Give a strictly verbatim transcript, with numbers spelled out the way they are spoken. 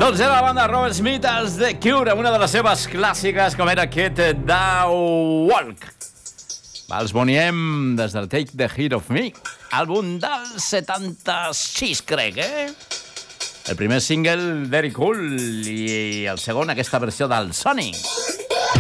Doncs era la banda Robert Smith, els The Cure, amb una de les seves clàssiques, com era aquest Thou Walk. Els boniem des del Take the Heat of Me, àlbum del setanta-sis, crec, eh? El primer single, Very Cool, i el segon, aquesta versió del Sonic.